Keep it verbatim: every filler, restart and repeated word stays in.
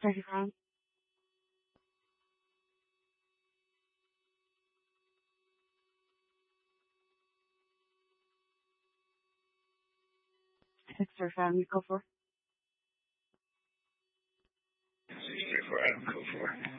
Ready, Ron? Six or seven, you go for. Six three four, Adam, go for.